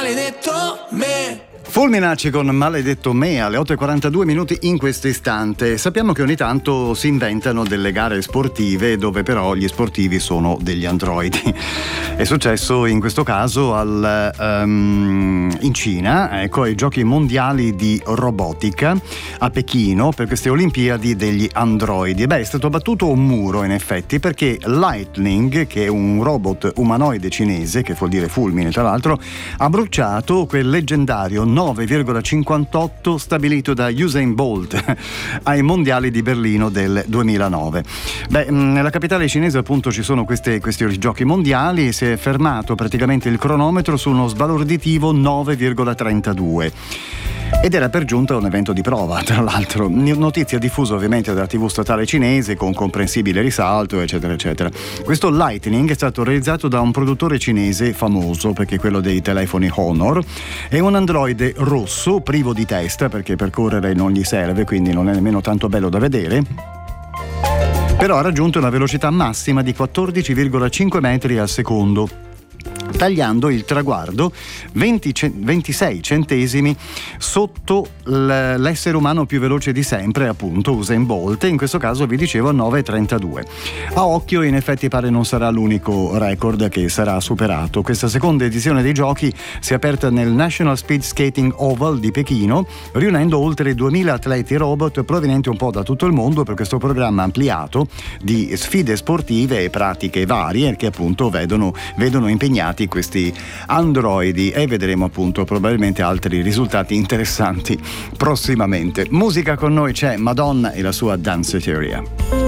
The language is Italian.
maledetto me. Fulminacci con Maledetto me alle 8:42 in questo istante. Sappiamo che ogni tanto si inventano delle gare sportive dove però gli sportivi sono degli androidi. È successo in questo caso in Cina, ecco, ai giochi mondiali di robotica a Pechino per queste Olimpiadi degli androidi. È stato battuto un muro in effetti, perché Lightning, che è un robot umanoide cinese, che vuol dire fulmine tra l'altro, ha bruciato quel leggendario 9,58 stabilito da Usain Bolt ai mondiali di Berlino del 2009. Nella capitale cinese appunto ci sono questi giochi mondiali. Si è fermato praticamente il cronometro su uno sbalorditivo 9,32 ed era per giunta un evento di prova, tra l'altro. Notizia diffusa ovviamente dalla TV statale cinese con comprensibile risalto, eccetera eccetera. Questo Lightning è stato realizzato da un produttore cinese famoso, perché è quello dei telefoni Honor. È un androide rosso privo di testa, perché per correre non gli serve, quindi non è nemmeno tanto bello da vedere, però ha raggiunto una velocità massima di 14,5 metri al secondo, tagliando il traguardo 26 centesimi sotto l'essere umano più veloce di sempre, appunto Usain Bolt. In questo caso vi dicevo 9,32. A occhio in effetti pare non sarà l'unico record che sarà superato. Questa seconda edizione dei giochi si è aperta nel National Speed Skating Oval di Pechino, riunendo oltre 2000 atleti robot provenienti un po' da tutto il mondo per questo programma ampliato di sfide sportive e pratiche varie che appunto vedono impegnati questi androidi, e vedremo appunto probabilmente altri risultati interessanti prossimamente. Musica, con noi c'è Madonna e la sua Danceteria.